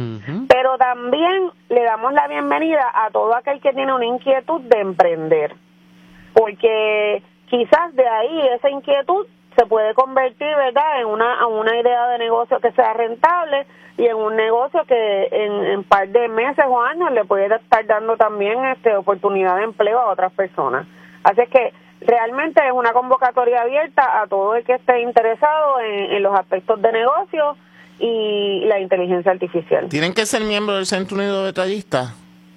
pero también le damos la bienvenida a todo aquel que tiene una inquietud de emprender, porque quizás de ahí esa inquietud se puede convertir, ¿verdad?, en una idea de negocio que sea rentable y en un negocio que en par de meses o años le puede estar dando también oportunidad de empleo a otras personas. Así que realmente es una convocatoria abierta a todo el que esté interesado en los aspectos de negocio y la inteligencia artificial. ¿Tienen que ser miembros del Centro Unido de Detallistas?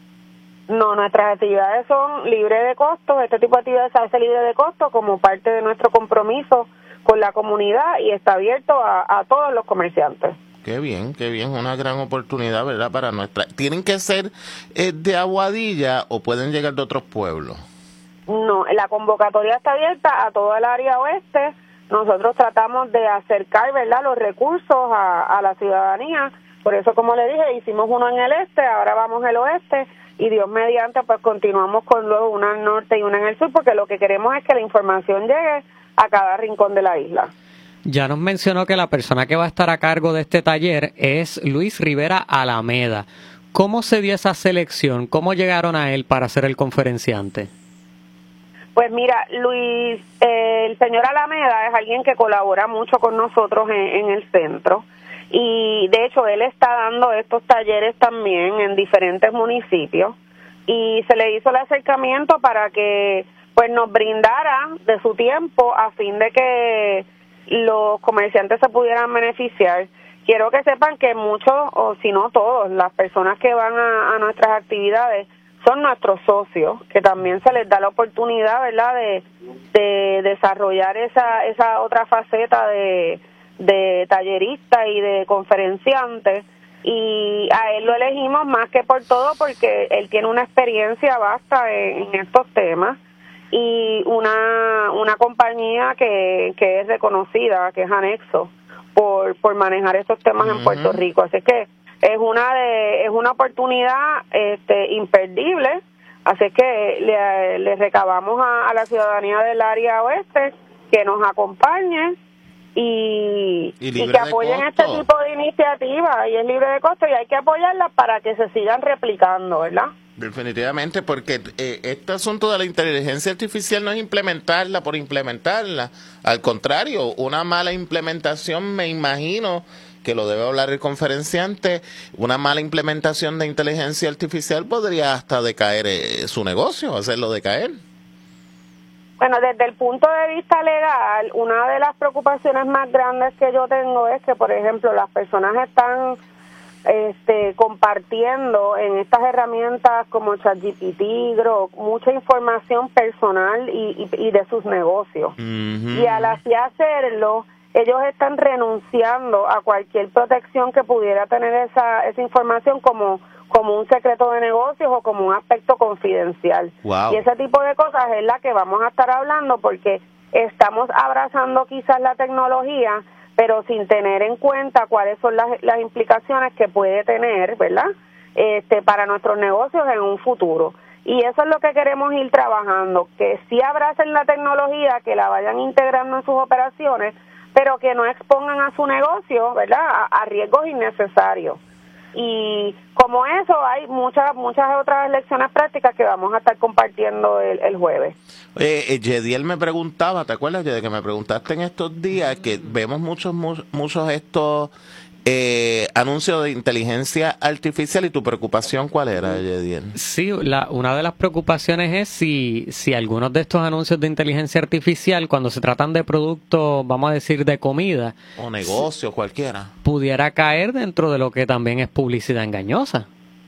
No, nuestras actividades son libres de costo. Este tipo de actividades se hace libre de costo como parte de nuestro compromiso con la comunidad y está abierto a todos los comerciantes. Qué bien, una gran oportunidad, ¿verdad? Para nuestra. ¿Tienen que ser de Aguadilla o pueden llegar de otros pueblos? No, la convocatoria está abierta a toda el área oeste. Nosotros tratamos de acercar, ¿verdad?, los recursos a la ciudadanía. Por eso, como le dije, hicimos uno en el este, ahora vamos al oeste y Dios mediante, pues continuamos con luego una al norte y una en el sur, porque lo que queremos es que la información llegue a cada rincón de la isla. Ya nos mencionó que la persona que va a estar a cargo de este taller es Luis Rivera Alameda. ¿Cómo se dio esa selección? ¿Cómo llegaron a él para ser el conferenciante? Pues mira, Luis, el señor Alameda es alguien que colabora mucho con nosotros en el centro y de hecho él está dando estos talleres también en diferentes municipios y se le hizo el acercamiento para que pues nos brindara de su tiempo a fin de que los comerciantes se pudieran beneficiar. Quiero que sepan que muchos, o si no todos, las personas que van a nuestras actividades son nuestros socios, que también se les da la oportunidad, ¿verdad?, de desarrollar esa otra faceta de tallerista y de conferenciante, y a él lo elegimos más que por todo porque él tiene una experiencia vasta en estos temas y una compañía que es reconocida, que es Anexo, por manejar estos temas en Puerto Rico. Así que es una oportunidad imperdible. Así que le recabamos a la ciudadanía del área oeste que nos acompañe y que apoyen este tipo de iniciativas, y es libre de costo y hay que apoyarlas para que se sigan replicando, ¿verdad? Definitivamente, porque este asunto de la inteligencia artificial no es implementarla por implementarla, al contrario, una mala implementación, me imagino que lo debe hablar el conferenciante, una mala implementación de inteligencia artificial podría hasta decaer su negocio, hacerlo decaer. Bueno, desde el punto de vista legal, una de las preocupaciones más grandes que yo tengo es que, por ejemplo, las personas están compartiendo en estas herramientas como ChatGPT, Grok, mucha información personal y de sus negocios. Y al así hacerlo, ellos están renunciando a cualquier protección que pudiera tener esa información como un secreto de negocios o como un aspecto confidencial. Wow. Y ese tipo de cosas es la que vamos a estar hablando porque estamos abrazando quizás la tecnología, pero sin tener en cuenta cuáles son las implicaciones que puede tener, ¿verdad?, para nuestros negocios en un futuro. Y eso es lo que queremos ir trabajando, que sí abracen la tecnología, que la vayan integrando en sus operaciones, pero que no expongan a su negocio, ¿verdad?, a riesgos innecesarios. Y como eso, hay muchas otras lecciones prácticas que vamos a estar compartiendo el jueves. Yediel me preguntaba, ¿te acuerdas, Yediel, que me preguntaste en estos días que vemos muchos estos anuncios de inteligencia artificial, y tu preocupación cuál era, Yediel? Sí, una de las preocupaciones es si algunos de estos anuncios de inteligencia artificial, cuando se tratan de productos, vamos a decir, de comida o negocios, cualquiera, pudiera caer dentro de lo que también es publicidad engañosa.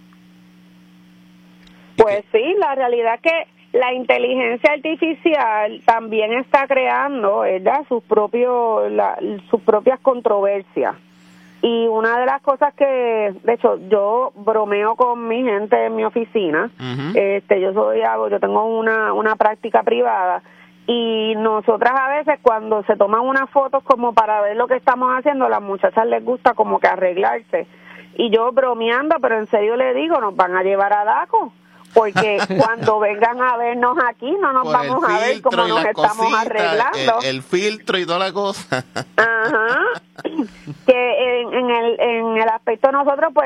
Pues sí, la realidad es que la inteligencia artificial también está creando, ¿verdad?, sus propias controversias. Y una de las cosas que, de hecho, yo bromeo con mi gente en mi oficina, yo tengo una práctica privada, y nosotras a veces cuando se toman unas fotos como para ver lo que estamos haciendo, a las muchachas les gusta como que arreglarse. Y yo bromeando, pero en serio le digo, nos van a llevar a DACO, porque cuando vengan a vernos aquí no nos vamos a ver cómo nos estamos arreglando. El filtro y toda la cosa. Ajá. Que en el aspecto de nosotros, pues